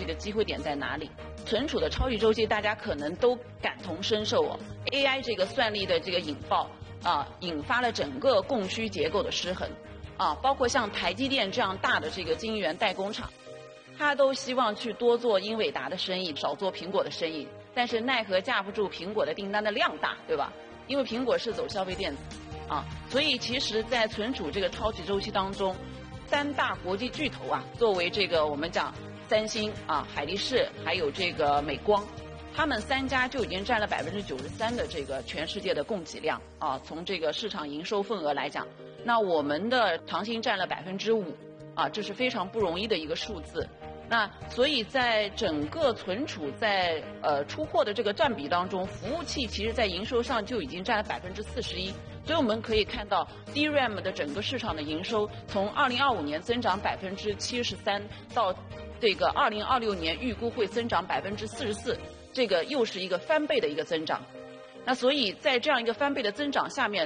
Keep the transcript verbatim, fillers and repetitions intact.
个机会点在哪里？存储的超级周期，大家可能都感同身受哦。A I 这个算力的这个引爆啊，引发了整个供需结构的失衡啊，包括像台积电这样大的这个晶圆代工厂，他都希望去多做英伟达的生意，少做苹果的生意，但是奈何架不住苹果的订单的量大，对吧？因为苹果是走消费电子啊，所以其实在存储这个超级周期当中，三大国际巨头啊，作为这个我们讲三星啊、海力士还有这个美光，他们三家就已经占了百分之九十三的这个全世界的供给量啊。从这个市场营收份额来讲，那我们的长兴占了百分之五啊，这是非常不容易的一个数字。那所以在整个存储在呃出货的这个占比当中，服务器其实在营收上就已经占了百分之四十一。所以我们可以看到 D RAM 的整个市场的营收从二零二五年增长百分之七十三，到这个二零二六年预估会增长百分之四十四，这个又是一个翻倍的一个增长。那所以在这样一个翻倍的增长下面，